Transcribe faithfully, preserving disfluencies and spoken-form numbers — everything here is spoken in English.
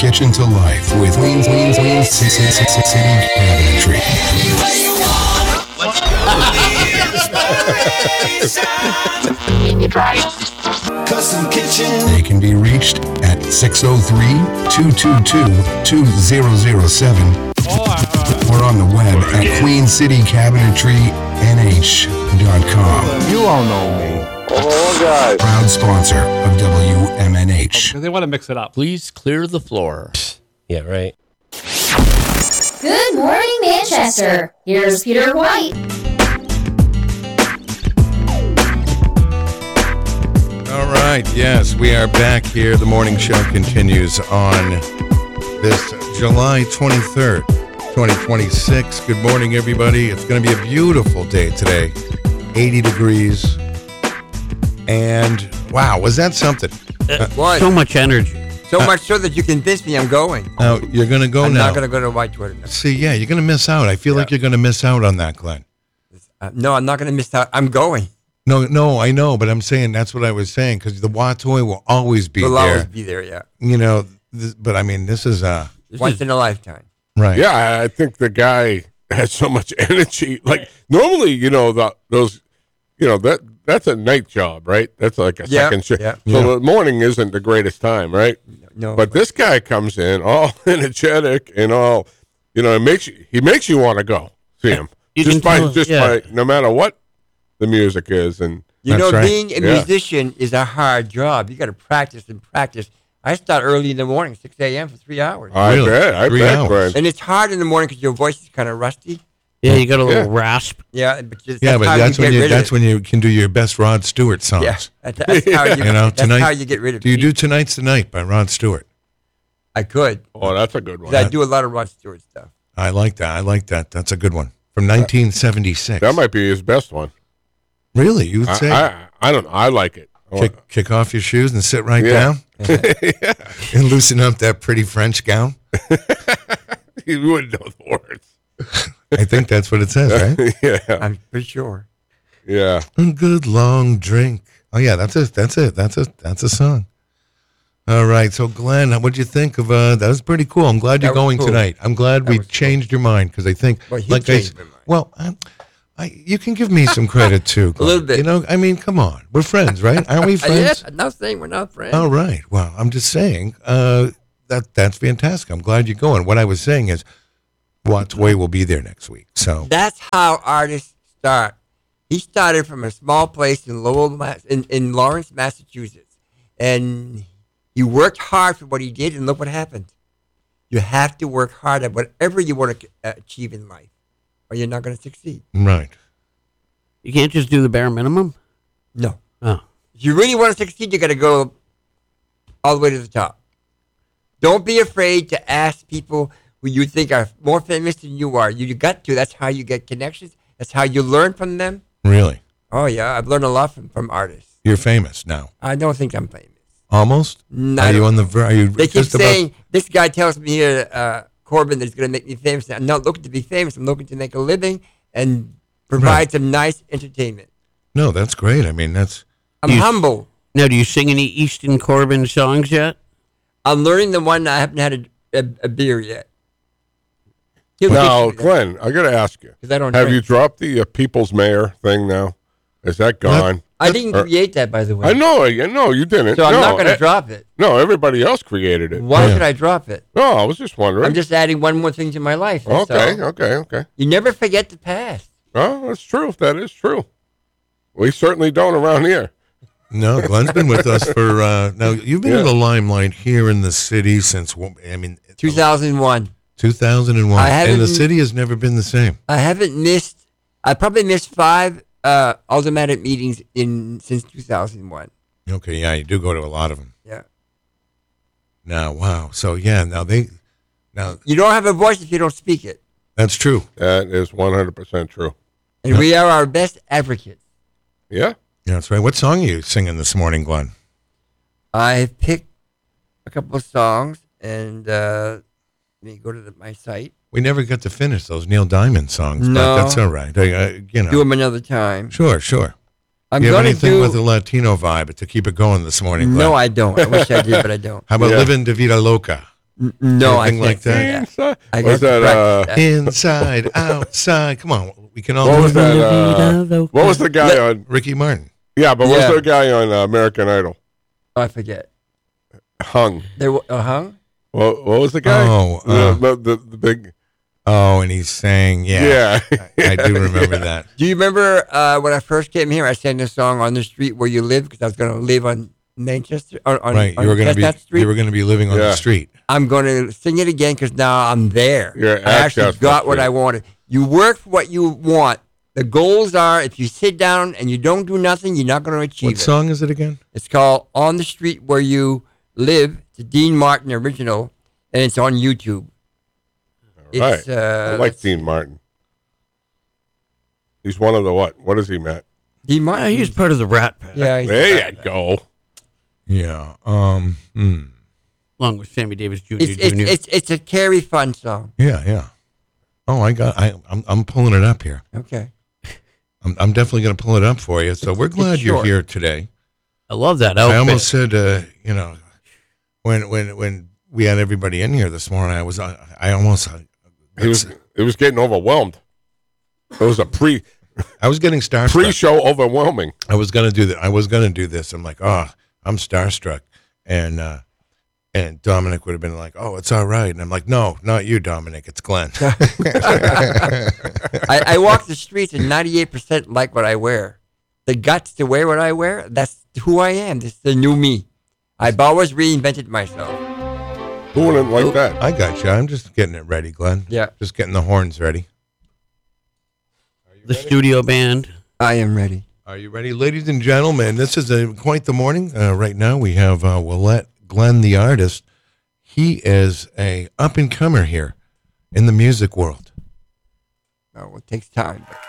kitchen to life with Queen Queen Queen City Cabinetry. Custom Kitchen. They can be reached at six oh three, two two two, two zero zero seven or on the web at queen city cabinetry n h dot com. You all know me. Oh, God. Proud sponsor of W M N H. They want to mix it up. Please clear the floor. Yeah, right. Good morning, Manchester. Here's Peter White. All right, yes, we are back here. The morning show continues on this July twenty-third, twenty twenty-six. Good morning, everybody. It's going to be a beautiful day today. eighty degrees. And, wow, was that something? Uh, so much energy. So uh, much so that you convinced me I'm going. Now, you're going to go I'm now. I'm not going to go to Whitewater now. See, yeah, you're going to miss out. I feel yeah. like you're going to miss out on that, Glenn. Uh, no, I'm not going to miss out. I'm going. No, no, I know, but I'm saying that's what I was saying because the Watoy will always be will there. Will always be there, yeah. You know, this, but I mean, this is uh, once in a lifetime. Right. Yeah, I think the guy has so much energy. Like, normally, you know, the, those, you know, that that's a night job, right? That's like a yeah, second shift. Yeah. So yeah. the morning isn't the greatest time, right? No. But this guy comes in all energetic and all, you know, it makes you, he makes you want to go see him. You just by, tell, just yeah. by, no matter what the music is. And You That's know, right. being a Yeah. musician is a hard job. You got to practice and practice. I start early in the morning, six a.m. for three hours. I Really? bet, I Three bet, hours. Glenn. And it's hard in the morning because your voice is kind of rusty. Yeah, you got a little Yeah. rasp. Yeah, but just, Yeah, that's but how that's you when get you rid that's of it. when you can do your best Rod Stewart songs. Yeah, that's, that's how you, You know, that's tonight- how you get rid of Do you it. do Tonight's the Night by Rod Stewart? I could. Oh, that's a good one. 'Cause I do a lot of Rod Stewart stuff. I like that. I like that. That's a good one from nineteen seventy-six. That might be his best one. Really, you would I, say? I, I don't know. I like it. kick, kick off your shoes and sit right Yeah. down and loosen up that pretty French gown. You wouldn't know the words. I think that's what it says, right? yeah, I'm pretty sure. yeah. A good long drink. Oh yeah, that's it. That's it. That's a that's a song. All right. So Glenn, what'd you think of? Uh, that was pretty cool. I'm glad you're That was going cool. tonight. I'm glad That we was cool. changed your mind because I think, Well, he like I, changed s- my mind. well, I, I, you can give me some credit too. Glenn. little bit. You know, I mean, come on, we're friends, right? Aren't we friends? Yes, I'm not saying we're not friends. All right. Well, I'm just saying uh, that that's fantastic. I'm glad you're going. What I was saying is, Watts Way will be there next week. So That's how artists start. He started from a small place in Lowell, Mass- in, in Lawrence, Massachusetts, and he worked hard for what he did, and look what happened. You have to work hard at whatever you want to uh, achieve in life, or you're not going to succeed. right. You can't just do the bare minimum. No. Oh, If you really want to succeed, you got to go all the way to the top. Don't be afraid to ask people who you think are more famous than you are. You, you got to. That's how you get connections. That's how you learn from them. Really, Oh, yeah. I've learned a lot from, from artists. you're famous now. I don't think I'm famous. Almost. No, Are I you don't on the? ver- Are you They keep just about? saying, this guy tells me here, uh, Corbin, that he's going to make me famous. I'm not looking to be famous. I'm looking to make a living and provide Right. some nice entertainment. No, that's great. I mean, that's I'm You- humble. now do you sing any Easton Corbin songs yet? I'm learning the one I haven't had a, a, a beer yet. He'll Now, teach me that, Glenn, I got to ask you. 'cause I don't Have drink. you dropped the uh, People's Mayor thing now? Is that gone? I didn't Or- create that, by the way. I know. I know you didn't. So I'm no, not going to eh, drop it. No, everybody else created it. Why Yeah. should I drop it? No, I was just wondering. I'm just adding one more thing to my life. that's okay, all. okay, okay. You never forget the past. Oh, that's true. That is true. We certainly don't around here. no. Glenn's been with us for uh, now. You've been in Yeah. the limelight here in the city since. I mean, two thousand one. two thousand one, I haven't- and the city has never been the same. I haven't missed. I probably missed five uh, aldermanic meetings in since two thousand one. Okay, yeah, you do go to a lot of them. Yeah. Now, wow. So yeah, now they, now You don't have a voice if you don't speak it, that's true. That is one hundred percent true. and we are our best advocates. Yeah. Yeah, that's right. What song are you singing this morning, Glenn? I picked a couple of songs, and uh, let me go to the, my site. We never got to finish those Neil Diamond songs, No. but that's all right. I, I, you know, Do them another time. sure, sure. I'm you have going to anything do. with a Latino vibe to keep it going this morning, Glenn? No, I don't. I wish I did, but I don't. How about Yeah. Living de Vida Loca? N- no, I Anything can't like sing that? Inside? I Was got to that, uh, practice that. Inside, outside. Come on, we can all. what was do that? it. Uh, what was the guy on? Ricky Martin. Yeah, but what Yeah. was the guy on uh, American Idol? Oh, I forget. Hung. They were uh, hung. What, what was the guy? Oh, uh, the, the, the, the big. Oh, and he's saying, yeah, Yeah. I, I do remember that. Do you remember uh, when I first came here? I sang this song "On the Street Where You Live" because I was going to live on Manchester. On, on, Right, on you were going to be, Chestnut Street. you were going to be living on Yeah. the street. I'm going to sing it again because now I'm there. You're I at actually Chestnut got what Street. I wanted. You work for what you want. The goals are if you sit down and you don't do nothing, you're not going to achieve What it. song is it again? It's called "On the Street Where You Live." It's a Dean Martin original, and it's on YouTube. Right. It's, uh, I like Dean Martin. He's one of the what? What is he, Matt? Dean Yeah, Martin. he's part of the Rat Pack. yeah, he's- There you go. Yeah. Um. hmm. Along with Sammy Davis Junior It's, it's, Junior it's, it's a Carrie fun song. Yeah. Yeah. Oh, I got. I. I'm. I'm pulling it up here. Okay. I'm. I'm definitely going to pull it up for you. So we're glad it's you're short. here today. I love that I outfit. almost said, uh, you know, when when when we had everybody in here this morning, I was. I, I almost. I, He was. It was getting overwhelmed. It was a pre I was getting starstruck. pre-show overwhelming. I was gonna do that. I was gonna do this. I'm like, oh, I'm starstruck, and uh, and Dominic would have been like, oh, it's all right, and I'm like, no, not you, Dominic, it's Glenn. I, I walk the streets and ninety-eight percent like what I wear. The guts to wear what I wear, that's who I am. This is the new me. I've always reinvented myself. Who wouldn't like that? I got you. I'm just getting it ready, Glenn. Yeah. Just getting the horns ready. the studio band. I am ready. Are you ready, ladies and gentlemen? This is a, quite the morning. Uh, right now, we have uh, Willette Glenn, the artist. He is a up and comer here in the music world. Oh, it takes time. But